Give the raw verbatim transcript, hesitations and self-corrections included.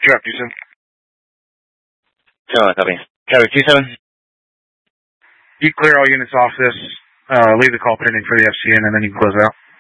Trap two seven. Charlie, copy. Charlie two seven. You clear all units off this. Uh, leave the call pending for the F C N, and then you can close out.